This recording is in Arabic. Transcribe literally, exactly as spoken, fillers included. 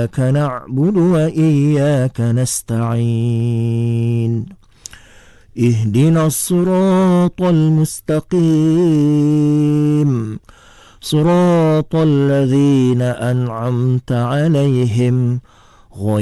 إياك نعبد وإياك نستعين اهدنا الصراط المستقيم صراط الذين أنعمت عليهم غير